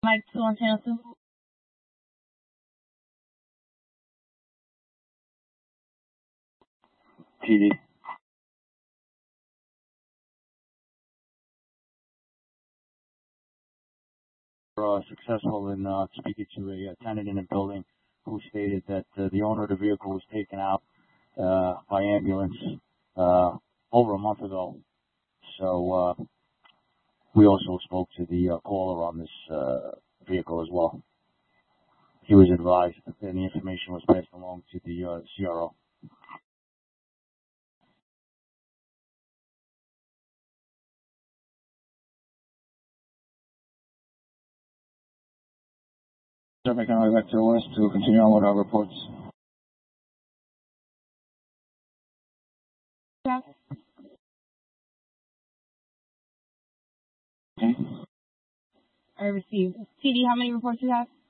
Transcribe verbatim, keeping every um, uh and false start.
Mike two on channel two. T D. Uh, successful in uh, speaking to a, a tenant in a building who stated that uh, the owner of the vehicle was taken out uh, by ambulance uh, over a month ago. So uh, we also spoke to the uh, caller on this uh, vehicle as well. He was advised, and the information was passed along to the uh, C R O. Sir, I can only back to the west to continue on with our reports. Yeah. Okay. I received. T D, how many reports you have?